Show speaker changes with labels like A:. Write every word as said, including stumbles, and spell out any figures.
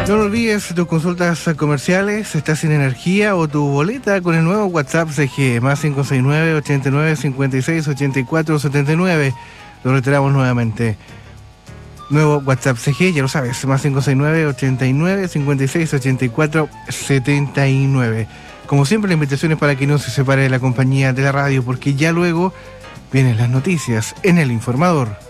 A: No olvides tus consultas comerciales, estás sin energía o tu boleta con el nuevo WhatsApp C G, más cinco seis nueve, ochenta y nueve, cincuenta y seis, ochenta y cuatro, setenta y nueve. Lo reiteramos nuevamente. Nuevo WhatsApp C G, ya lo sabes, más cinco seis nueve, ochenta y nueve, cincuenta y seis, ochenta y cuatro, setenta y nueve. Como siempre, la invitación es para que no se separe de la compañía de la radio, porque ya luego vienen las noticias en El Informador.